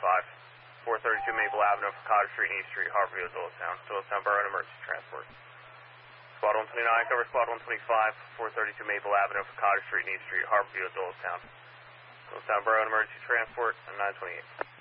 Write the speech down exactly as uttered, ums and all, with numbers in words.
twenty-five, four thirty-two Maple Avenue for Cottage Street and East Street, Harborview, Doylestown. Doylestown Borough Emergency Transport. Squad one twenty-nine, cover Squad one twenty-five, four thirty-two Maple Avenue for Cottage Street and East Street, Harborview, Doylestown. Doylestown Borough Emergency Transport, and nine twenty-eight.